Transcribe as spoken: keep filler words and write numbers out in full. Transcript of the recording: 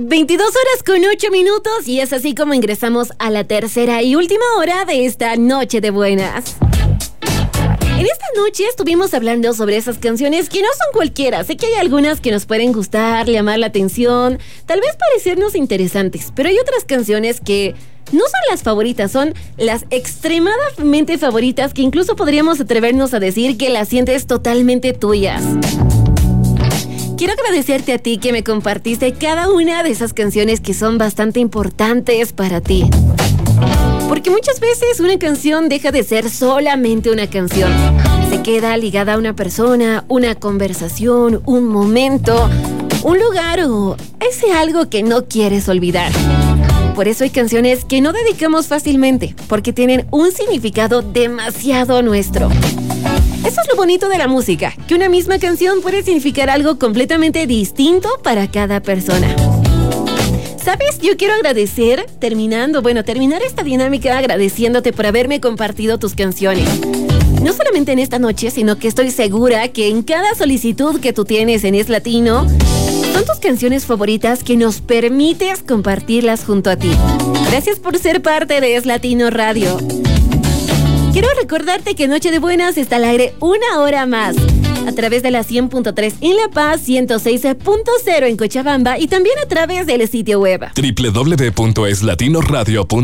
veintidós horas con ocho minutos y es así como ingresamos a la tercera y última hora de esta noche de buenas. En esta noche estuvimos hablando sobre esas canciones que no son cualquiera. Sé que hay algunas que nos pueden gustar, llamar la atención, tal vez parecernos interesantes, pero hay otras canciones que no son las favoritas, son las extremadamente favoritas que incluso podríamos atrevernos a decir que las sientes totalmente tuyas. Quiero agradecerte a ti que me compartiste cada una de esas canciones que son bastante importantes para ti. Porque muchas veces una canción deja de ser solamente una canción. Se queda ligada a una persona, una conversación, un momento, un lugar o ese algo que no quieres olvidar. Por eso hay canciones que no dedicamos fácilmente, porque tienen un significado demasiado nuestro. Eso es lo bonito de la música, que una misma canción puede significar algo completamente distinto para cada persona. ¿Sabes? Yo quiero agradecer, terminando, bueno, terminar esta dinámica agradeciéndote por haberme compartido tus canciones. No solamente en esta noche, sino que estoy segura que en cada solicitud que tú tienes en Es Latino, son tus canciones favoritas que nos permites compartirlas junto a ti. Gracias por ser parte de Es Latino Radio. Quiero recordarte que Noche de Buenas está al aire una hora más a través de la cien punto tres en La Paz, ciento seis punto cero en Cochabamba y también a través del sitio web doble u doble u doble u punto es latino radio punto com.